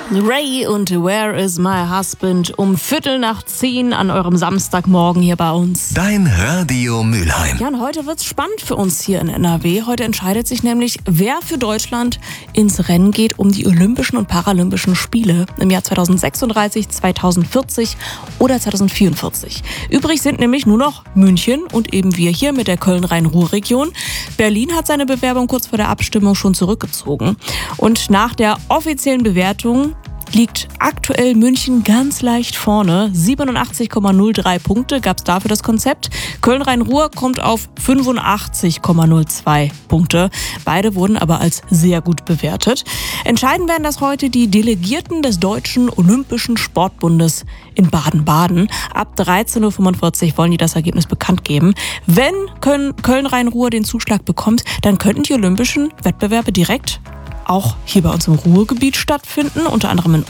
Ray und Where is my husband um 9:15 an eurem Samstagmorgen hier bei uns. Dein Radio Mülheim. Ja, und heute wird's spannend für uns hier in NRW. Heute entscheidet sich nämlich, wer für Deutschland ins Rennen geht um die Olympischen und Paralympischen Spiele im Jahr 2036, 2040 oder 2044. Übrig sind nämlich nur noch München und eben wir hier mit der Köln-Rhein-Ruhr-Region. Berlin hat seine Bewerbung kurz vor der Abstimmung schon zurückgezogen. Und nach der offiziellen Bewertung liegt aktuell München ganz leicht vorne. 87,03 Punkte gab es dafür das Konzept. Köln-Rhein-Ruhr kommt auf 85,02 Punkte. Beide wurden aber als sehr gut bewertet. Entscheiden werden das heute die Delegierten des Deutschen Olympischen Sportbundes in Baden-Baden. Ab 13:45 Uhr wollen die das Ergebnis bekannt geben. Wenn Köln-Rhein-Ruhr den Zuschlag bekommt, dann könnten die olympischen Wettbewerbe direkt auch hier bei uns im Ruhrgebiet stattfinden, unter anderem in